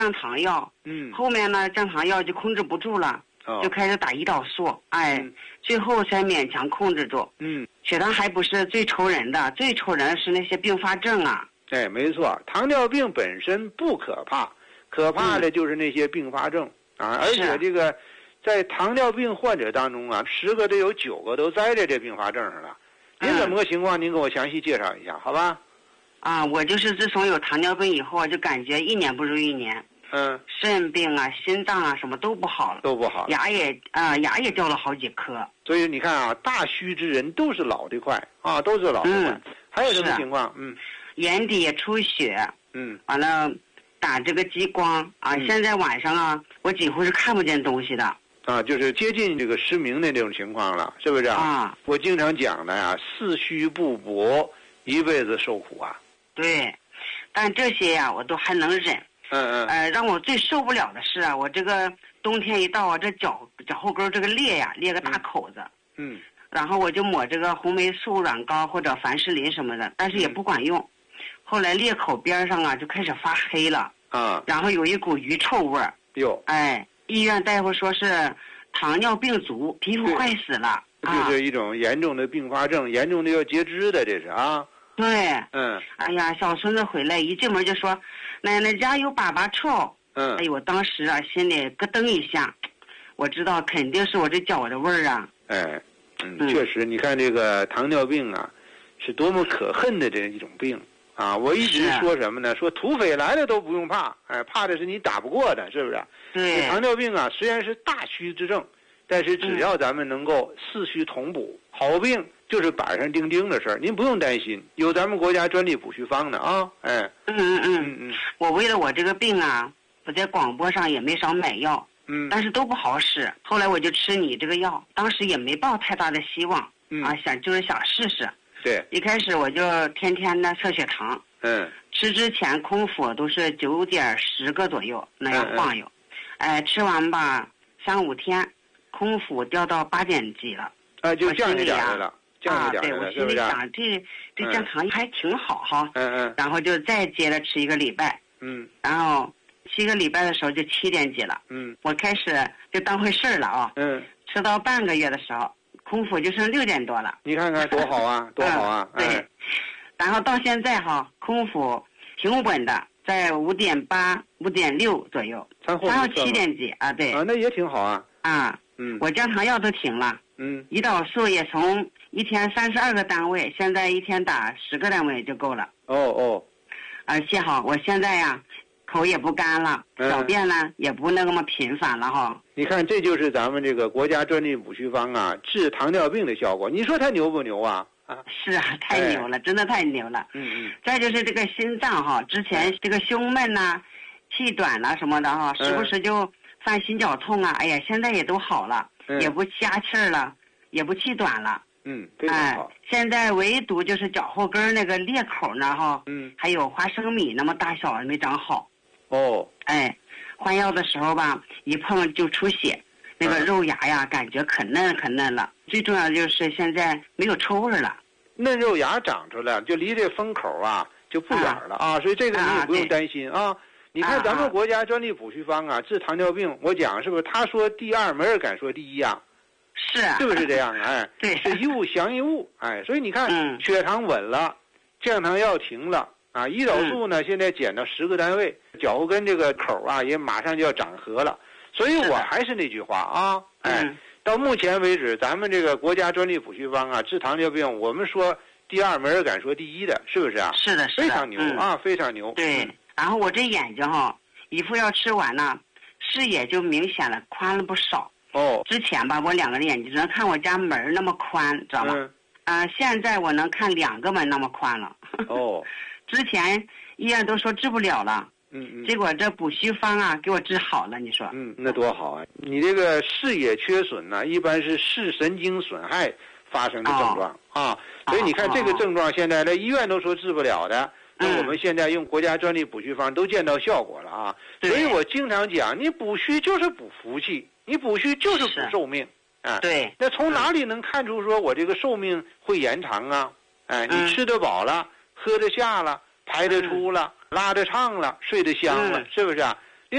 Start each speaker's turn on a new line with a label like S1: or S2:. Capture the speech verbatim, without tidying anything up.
S1: 降糖药，
S2: 嗯，
S1: 后面呢降糖药就控制不住了，
S2: 哦、
S1: 就开始打胰岛素，哎，
S2: 嗯、
S1: 最后才勉强控制住。
S2: 嗯，
S1: 血糖还不是最愁人的，最愁人是那些并发症啊。
S2: 哎，没错，糖尿病本身不可怕，可怕的就是那些并发症、嗯、啊！而且这个在糖尿病患者当中啊，十个都有九个都栽在这并发症上了。您怎么个情况？嗯、您给我详细介绍一下，好吧？
S1: 啊，我就是自从有糖尿病以后，就感觉一年不如一年。
S2: 嗯，
S1: 肾病啊、心脏啊什么都不好了，
S2: 都不好，
S1: 牙也啊、呃、牙也掉了好几颗。
S2: 所以你看啊，大虚之人都是老得快啊，都是老得快。
S1: 嗯、
S2: 还有什么情况？嗯，
S1: 眼底也出血。
S2: 嗯，
S1: 完了打这个激光啊、嗯，现在晚上啊，我几乎是看不见东西的。
S2: 啊，就是接近这个失明的这种情况了，是不是啊？
S1: 啊，
S2: 我经常讲的呀，四虚不搏，一辈子受苦啊。
S1: 对，但这些呀、啊，我都还能忍。
S2: 嗯嗯。
S1: 呃，让我最受不了的是啊，我这个冬天一到啊，这脚脚后跟这个裂呀，裂个大口子。
S2: 嗯。
S1: 然后我就抹这个红霉素软膏或者凡士林什么的，但是也不管用。嗯、后来裂口边上啊就开始发黑了。
S2: 啊。
S1: 然后有一股鱼臭味儿。
S2: 哟。
S1: 哎，医院大夫说是糖尿病足，皮肤坏死了。
S2: 这是一种严重的并发症，啊、严重的要截肢的，这是啊。
S1: 对。
S2: 嗯。
S1: 哎呀，小孙子回来一进门就说。奶奶家有粑粑臭，
S2: 嗯，
S1: 哎呦，我当时啊心里咯噔一下，我知道肯定是我这脚的味儿啊。
S2: 哎，嗯，确实，你看这个糖尿病啊，是多么可恨的这一种病啊！我一直说什么呢？说土匪来了都不用怕，哎，怕的是你打不过的，是不是？
S1: 对。
S2: 糖尿病啊，虽然是大虚之症，但是只要咱们能够四虚同补，好病。就是板上钉钉的事儿，您不用担心，有咱们国家专利补虚方的啊，哎，
S1: 嗯嗯嗯
S2: 嗯嗯，
S1: 我为了我这个病啊，我在广播上也没少买药，
S2: 嗯，
S1: 但是都不好使。后来我就吃你这个药，当时也没抱太大的希望，
S2: 嗯
S1: 啊，想就是想试试。
S2: 对，
S1: 一开始我就天天的测血糖，
S2: 嗯，
S1: 吃之前空腹都是九点十个左右那样晃悠，嗯嗯、哎，吃完吧三五天，空腹掉到八点几了，
S2: 啊，就降一点来了。
S1: 啊，对，我心里想，这这降糖还挺好哈。
S2: 嗯嗯。
S1: 然后就再接着吃一个礼拜。
S2: 嗯。
S1: 然后七个礼拜的时候就七点几了。
S2: 嗯。
S1: 我开始就当回事儿了啊。
S2: 嗯。
S1: 吃到半个月的时候，空腹就剩六点多了。
S2: 你看看多好啊，多好啊！
S1: 嗯、对。然后到现在哈，空腹平稳的在五点八、五点六左右。
S2: 餐后
S1: 然后七点几啊，对。
S2: 啊，那也挺好啊。
S1: 啊。
S2: 嗯。
S1: 我降糖药都停了。
S2: 嗯。
S1: 胰岛素也从。一天三十二个单位，现在一天打十个单位就够了。
S2: 哦哦，
S1: 而且哈，我现在呀，口也不干了，
S2: 嗯、
S1: 小便呢也不那么频繁了哈。
S2: 你看，这就是咱们这个国家专利补虚方啊，治糖尿病的效果。你说它牛不牛啊？啊，
S1: 是啊，太牛了，哎、真的太牛了。
S2: 嗯嗯。
S1: 再就是这个心脏哈，之前这个胸闷呐、啊、气短呐什么的哈，时不时就犯心绞痛啊。哎呀，现在也都好了，
S2: 嗯、
S1: 也不掐气儿了，也不气短了。
S2: 嗯，非常好、
S1: 哎。现在唯独就是脚后跟那个裂口呢，哈，
S2: 嗯，
S1: 还有花生米那么大小没长好。
S2: 哦，
S1: 哎，换药的时候吧，一碰就出血，那个肉芽呀，嗯、感觉可嫩可嫩了。最重要的就是现在没有臭味了。
S2: 嫩肉芽长出来，就离这风口啊就不远了啊，啊所以这个你也不用担心啊。啊你看咱们国家专利补虚方啊，治糖尿病，我讲是不是？他说第二，没人敢说第一啊。
S1: 是啊，
S2: 是不是这样啊？哎，
S1: 对，
S2: 是一物降一物，哎，所以你看，
S1: 嗯、
S2: 血糖稳了，降糖药停了啊，胰岛素呢、嗯、现在减到十个单位，脚后跟这个口啊也马上就要长合了，所以我还是那句话啊，哎、
S1: 嗯，
S2: 到目前为止，咱们这个国家专利补虚方啊，治糖尿病，我们说第二没人敢说第一的，是不是啊？
S1: 是的，是的，
S2: 非常牛、嗯、啊，非常牛。
S1: 对，
S2: 嗯、
S1: 然后我这眼睛哈，一副药吃完呢，视野就明显了宽了不少。
S2: 哦，
S1: 之前吧，我两个眼睛只能看我家门那么宽，知道吗？
S2: 嗯。
S1: 啊、呃，现在我能看两个门那么宽了。
S2: 哦。
S1: 之前医院都说治不了了。
S2: 嗯嗯。
S1: 结果这补虚方啊，给我治好了，你说？
S2: 嗯，那多好啊！你这个视野缺损呢，一般是视神经损害发生的症状、哦、啊，所以你看这个症状，现在在医院都说治不了的。那我们现在用国家专利补虚方都见到效果了啊，所以我经常讲，你补虚就是补福气，你补虚就是补寿命，啊，
S1: 对。
S2: 那从哪里能看出说我这个寿命会延长啊？哎，你吃得饱了，喝得下了，排得出了，拉得畅了，睡得香了，是不是啊？